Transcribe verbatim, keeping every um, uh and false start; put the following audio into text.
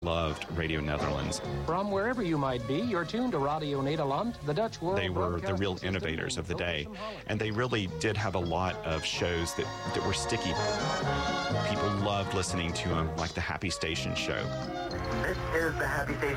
loved Radio Netherlands. From wherever you might be, you're tuned to Radio Nederland, the Dutch World They were the real Broadcasting innovators System of the in day, Hilversum, Holland. and they really did have a lot of shows that, that were sticky. People loved listening to them, like the Happy Station show. This is the Happy Station.